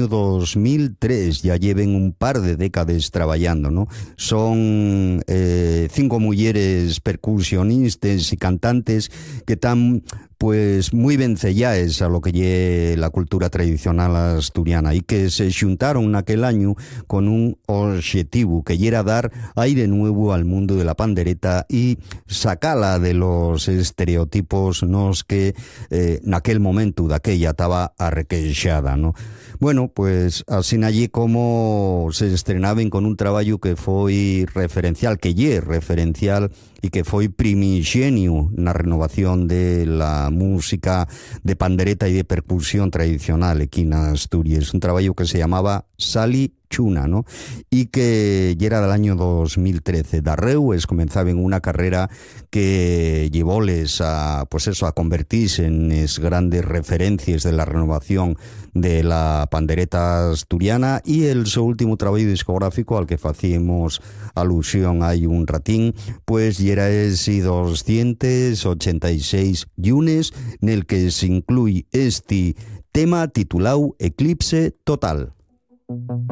año 2003, ya lleven un par de décadas trabajando, ¿no? Son 5 mujeres percusionistas y cantantes que están pues muy vencellaes a lo que lle la cultura tradicional asturiana y que se xuntaron naquel año con un objetivo que era dar aire nuevo al mundo de la pandereta y sacala de los estereotipos nos que naquel momento daquella estaba arrequeixada, ¿no? Bueno, pues así allí como se estrenaban con un traballo que foi referencial, que lle referencial y que foi primigenio na renovación de la música de pandereta y de percusión tradicional aquí en Asturias. Un trabajo que se llamaba Sali Chuna, ¿no? Y que ya era del año 2013. Darreues comenzaban una carrera que llevóles a, pues eso, a convertirse en es grandes referencias de la renovación de la pandereta asturiana, y el su último trabajo discográfico al que facíamos alusión hay un ratín, pues ya era ese 286 yunes, en el que se incluye este tema titulado Eclipse Total.